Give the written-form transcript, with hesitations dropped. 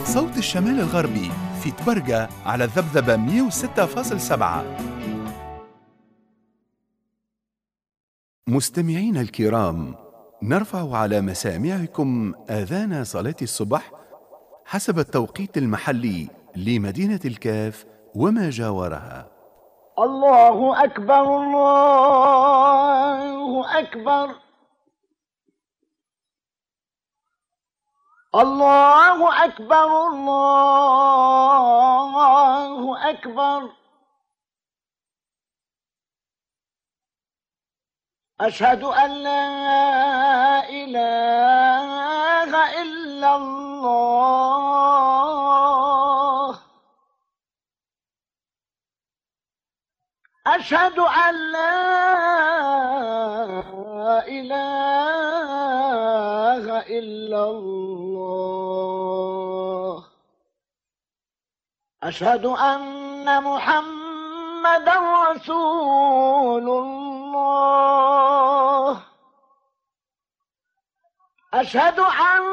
صوت الشمال الغربي في تبرقة على الذبذبة 106.7. مستمعينا الكرام، نرفع على مسامعكم آذان صلاة الصبح حسب التوقيت المحلي لمدينة الكاف وما جاورها. الله أكبر الله أكبر الله أكبر الله أكبر. أشهد أن لا إله إلا الله. أشهد أن لا إله إلا الله. أشهد أن محمدا رسول الله. أشهد أن